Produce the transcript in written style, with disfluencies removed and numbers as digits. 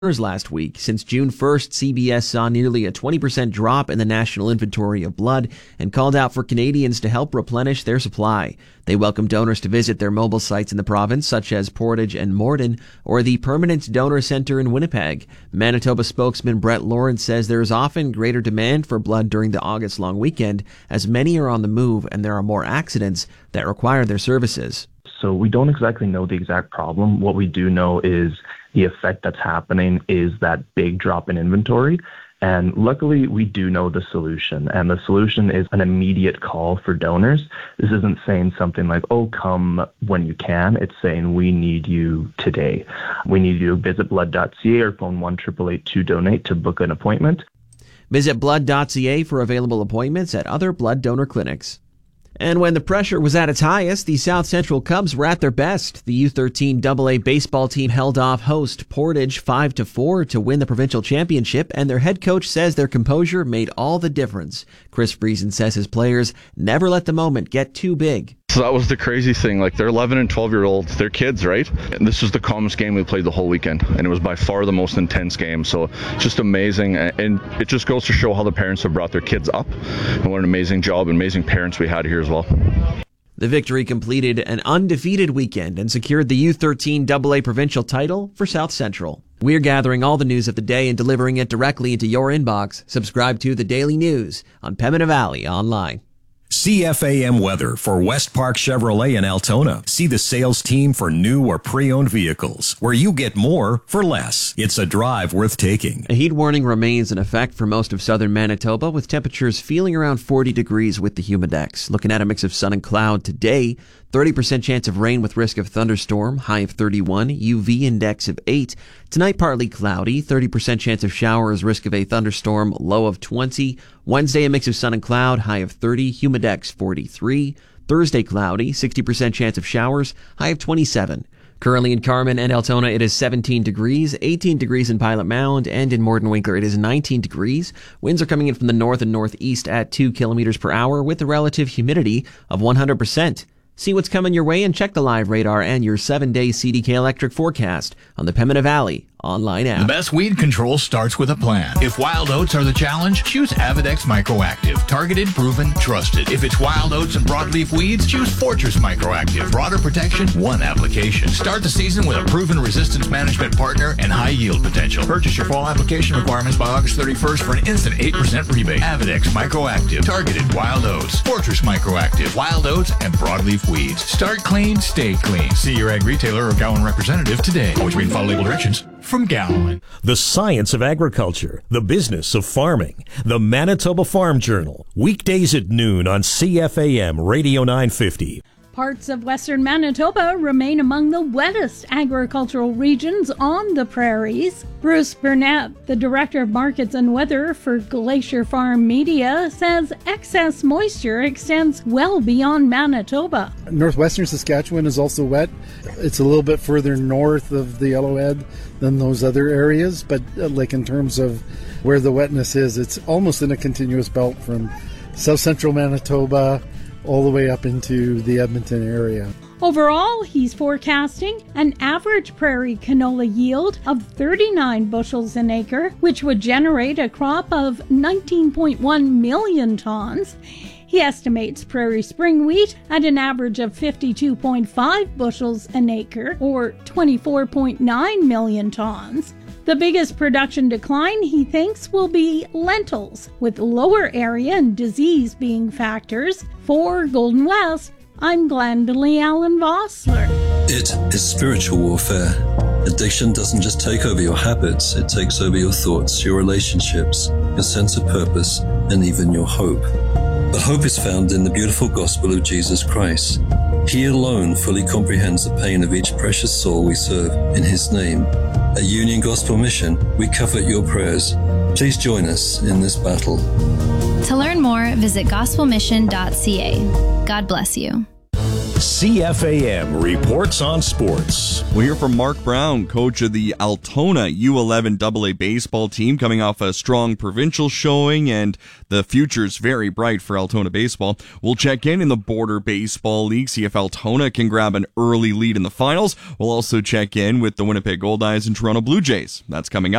last week. Since June 1st, CBS saw nearly a 20% drop in the national inventory of blood and called out for Canadians to help replenish their supply. They welcome donors to visit their mobile sites in the province, such as Portage and Morden, or the Permanent Donor Center in Winnipeg. Manitoba spokesman Brett Lawrence says there is often greater demand for blood during the August long weekend, as many are on the move and there are more accidents that require their services. So we don't exactly know the exact problem. What we do know is the effect that's happening is that big drop in inventory. And luckily, we do know the solution. And the solution is an immediate call for donors. This isn't saying something like, oh, come when you can. It's saying we need you today. We need you to visit blood.ca or phone 1-888-2-DONATE to book an appointment. Visit blood.ca for available appointments at other blood donor clinics. And when the pressure was at its highest, the South Central Cubs were at their best. The U13 AA baseball team held off host Portage 5-4 to win the provincial championship, and their head coach says their composure made all the difference. Chris Friesen says his players never let the moment get too big. So that was the crazy thing. Like, they're 11 and 12-year-olds. They're kids, right? And this was the calmest game we played the whole weekend, and it was by far the most intense game. So just amazing, and it just goes to show how the parents have brought their kids up, and what an amazing job, amazing parents we had here as well. The victory completed an undefeated weekend and secured the U13 AA provincial title for South Central. We're gathering all the news of the day and delivering it directly into your inbox. Subscribe to The Daily News on Pembina Valley Online. CFAM weather for West Park Chevrolet in Altona. See the sales team for new or pre-owned vehicles, where you get more for less. It's a drive worth taking. A heat warning remains in effect for most of southern Manitoba, with temperatures feeling around 40 degrees with the humidex. Looking at a mix of sun and cloud today, 30% chance of rain with risk of thunderstorm, high of 31, UV index of 8. Tonight, partly cloudy, 30% chance of showers, risk of a thunderstorm, low of 20. Wednesday, a mix of sun and cloud, high of 30, humidex 43. Thursday, cloudy, 60% chance of showers, high of 27. Currently in Carman and Altona, it is 17 degrees, 18 degrees in Pilot Mound, and in Morden Winkler, it is 19 degrees. Winds are coming in from the north and northeast at 2 kilometers per hour with a relative humidity of 100%. See what's coming your way and check the live radar and your 7-day CDK Electric forecast on the Pembina Valley online app. The best weed control starts with a plan. If wild oats are the challenge, choose Avidex Microactive. Targeted, proven, trusted. If it's wild oats and broadleaf weeds, choose Fortress Microactive. Broader protection, one application. Start the season with a proven resistance management partner and high yield potential. Purchase your fall application requirements by August 31st for an instant 8% rebate. Avidex Microactive. Targeted wild oats. Fortress Microactive. Wild oats and broadleaf weeds. Start clean, stay clean. See your ag retailer or Gowan representative today. Always read and follow label directions from Gowan. The science of agriculture, the business of farming, the Manitoba Farm Journal, weekdays at noon on CFAM Radio 950. Parts of western Manitoba remain among the wettest agricultural regions on the prairies. Bruce Burnett, the Director of Markets and Weather for Glacier Farm Media, says excess moisture extends well beyond Manitoba. Northwestern Saskatchewan is also wet. It's a little bit further north of the Yellowhead than those other areas, but like in terms of where the wetness is, it's almost in a continuous belt from south central Manitoba all the way up into the Edmonton area. Overall, he's forecasting an average prairie canola yield of 39 bushels an acre, which would generate a crop of 19.1 million tons. He estimates prairie spring wheat at an average of 52.5 bushels an acre, or 24.9 million tons. The biggest production decline, he thinks, will be lentils, with lower area and disease being factors. For Golden West, I'm Glendalee Allen Vossler. It is spiritual warfare. Addiction doesn't just take over your habits, it takes over your thoughts, your relationships, your sense of purpose, and even your hope. But hope is found in the beautiful gospel of Jesus Christ. He alone fully comprehends the pain of each precious soul we serve in His name. At Union Gospel Mission, we covet your prayers. Please join us in this battle. To learn more, visit gospelmission.ca. God bless you. CFAM reports on sports. We'll hear from Mark Brown, coach of the Altona U11 AA baseball team, coming off a strong provincial showing, and the future's very bright for Altona baseball. We'll check in the Border Baseball League, see if Altona can grab an early lead in the finals. We'll also check in with the Winnipeg Goldeyes and Toronto Blue Jays. That's coming up.